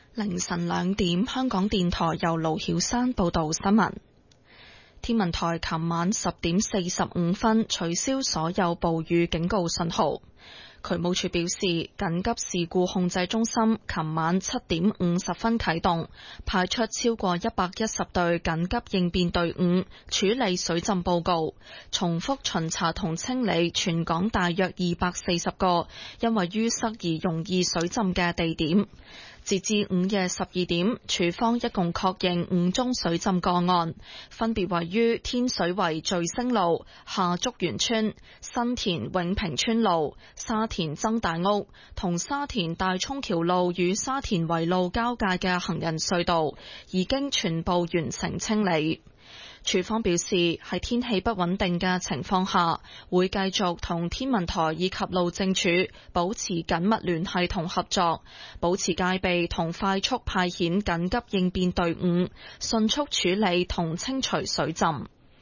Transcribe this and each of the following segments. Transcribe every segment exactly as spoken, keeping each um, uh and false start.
凌晨兩點，香港電台由盧曉山報道新聞。天文台琴晚十點四十五分取消所有暴雨警告信號。渠務署表示，緊急事故控制中心琴晚七點五十分啟動，派出超過一百一十隊緊急應變隊伍處理水浸報告，重複巡查同清理全港大約二百四十個因為淤塞而容易水浸嘅地點。截至午夜十二點，署方一共確認五宗水浸個案，分別位於天水圍聚星路、下竹園村、新田永平村路、沙田曾大屋同沙田大涌橋路與沙田圍路交界嘅行人隧道，已經全部完成清理。署方表示，喺天氣不穩定嘅情況下，會繼續同天文台以及路政署保持緊密聯繫同合作，保持戒備同快速派遣緊急應變隊伍，迅速處理同清除水浸。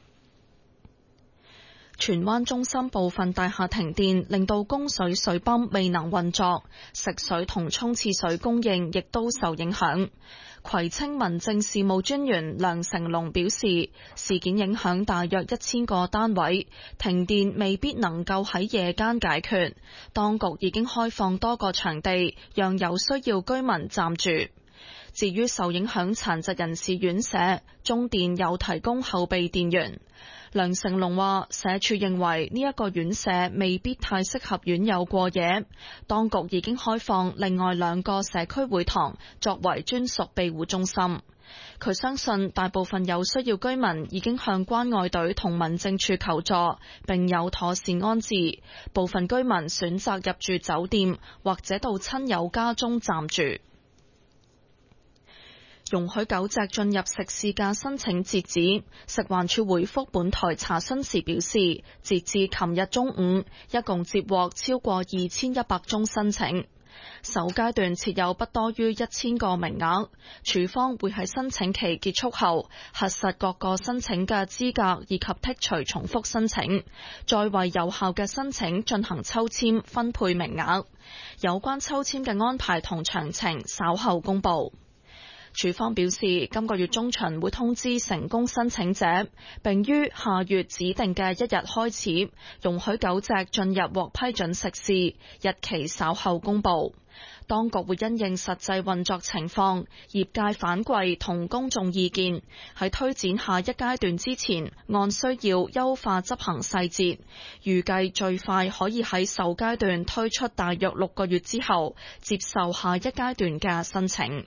荃灣中心部分大廈停電，令到供水水泵未能運作，食水同沖廁水供應亦都受影響。葵青民政事務專員梁成龍表示，事件影響大約一千個單位，停電未必能夠喺夜間解決。當局已經開放多個場地，讓有需要居民暫住。至於受影響殘疾人士院舍，中電有提供後備電源。梁成龍話，社署認為呢一個院舍未必太適合院友過夜，當局已經開放另外兩個社區會堂作為專屬庇護中心。佢相信大部分有需要居民已經向關愛隊同民政處求助，並有妥善安置。部分居民選擇入住酒店或者到親友家中暫住。容許狗隻進入食肆嘅申請截止，食環署回覆本台查詢時表示，截至琴日中午，一共接獲超過二千一百宗申請。首階段設有不多於一千個名額，署方會喺申請期結束後核實各個申請嘅資格以及剔除重複申請，再為有效嘅申請進行抽籤分配名額。有關抽籤嘅安排同詳情稍後公佈。署方表示，今個月中旬會通知成功申請者，並於下月指定嘅一日開始容許狗隻進入獲批准食肆，日期稍後公佈。當局會因應實際運作情況、業界反饋同公眾意見，喺推展下一階段之前，按需要優化執行細節。預計最快可以喺首階段推出大約六個月之後，接受下一階段嘅申請。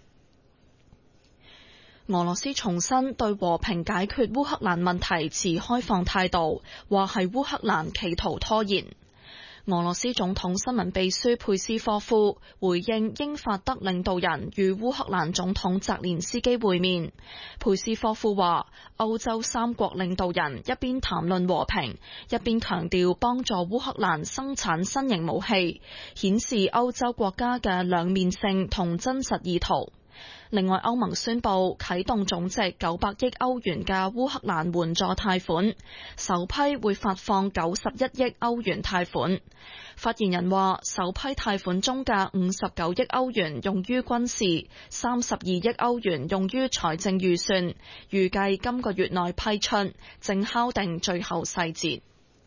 俄羅斯重申對和平解決烏克蘭問題持開放態度，話係烏克蘭企圖拖延。俄羅斯總統新聞秘書佩斯科夫回應英法德領導人與烏克蘭總統澤連斯基會面。佩斯科夫話，歐洲三國領導人一邊談論和平，一邊強調幫助烏克蘭生產新型武器，顯示歐洲國家嘅兩面性同真實意圖。另外，歐盟宣布啟動總值九百億歐元嘅烏克蘭援助貸款，首批會發放九十一億歐元貸款。發言人話，首批貸款中嘅五十九億歐元用於軍事，三十二億歐元用於財政預算，預計今個月內批出，正敲定最後細節。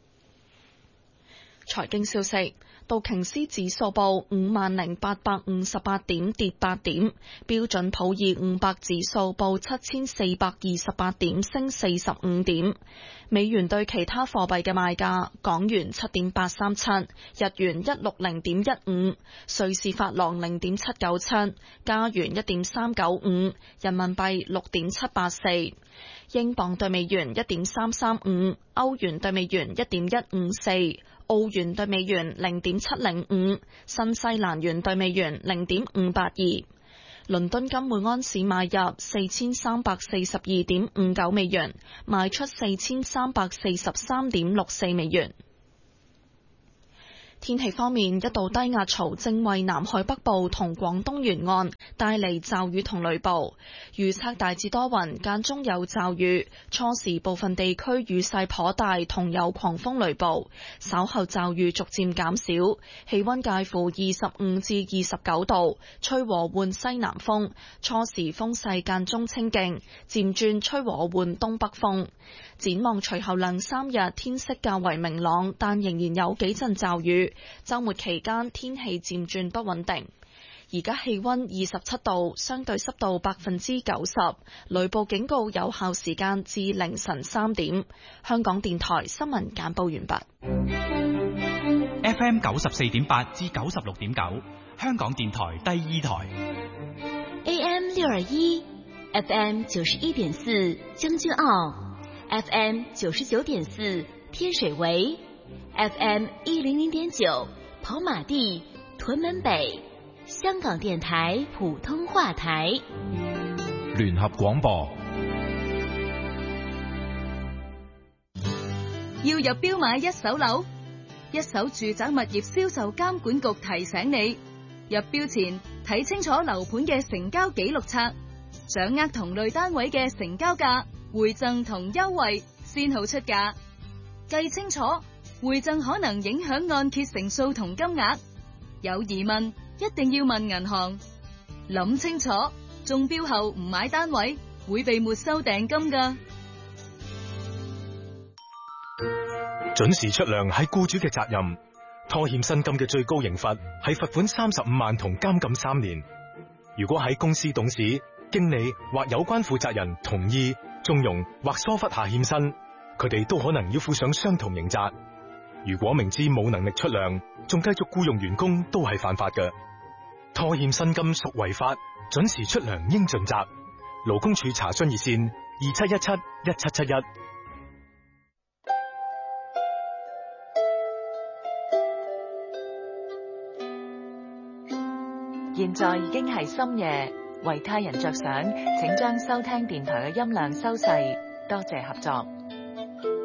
財經消息。道瓊斯指數報五萬零八百五十八點，跌八點；標準普爾五百指數報七千四百二十八點，升四十五點。美元對其他貨幣嘅賣價：港元七點八三七，日元一六零點一五，瑞士法郎零點七九七，加元一點三九五，人民幣六點七八四，英鎊對美元一點三三五，歐元對美元一點一五四。澳元對美元零點七零五，新西蘭元對美元零點五八二。倫敦金每安士買入四千三百四十二點五九美元，賣出四千三百四十三點六四美元。 天氣方面，一道低壓槽正為南海北部同廣東沿岸帶嚟驟雨同雷暴，預測大致多雲，間中有驟雨，初時部分地區雨勢頗大，同有狂風雷暴，稍後驟雨逐漸減少，氣溫介乎二十五至二十九度，吹和緩西南風，初時風勢間中清勁，漸轉吹和緩東北風。展望隨後兩三日天色較為明朗，但仍然有幾陣驟雨。週末期間天氣漸轉不穩定。而家氣溫二十七度，相對濕度百分之九十，雷暴警告有效時間至凌晨三點。香港電台新聞簡報完畢。 F M 九十四點八至九十六點九，香港電台第二台。 A M 六二一，F M 九十一點四將軍澳。F M 九十九點四天水圍 ，F M 一零零點九跑馬地屯門北，香港電台普通話台。 聯合廣播。 要入標買一手樓，一手住宅物業銷售監管局提醒你，入標前睇清楚樓盤嘅成交記錄冊，掌握同類單位嘅成交價、回贈同優惠，先好出價。計清楚，回贈可能影響按揭成數同金額。有疑問，一定要問銀行。諗清楚，中標後唔買單位，會被沒收訂金㗎。 準時出糧係僱主嘅責任，拖欠薪金嘅最高刑罰係罰款三十五萬同監禁三年。如果喺公司董事、經理或有關負責人同意、縱容或疏忽下欠薪，佢哋都可能要負上相同刑責。如果明知冇能力出糧，仲繼續僱用員工，都係犯法嘅。拖欠薪金屬違法，準時出糧應盡責。勞工處查詢熱線二七一七一七七一。 現在已經係深夜，為他人着想，請將收聽電台嘅音量收細，多謝合作。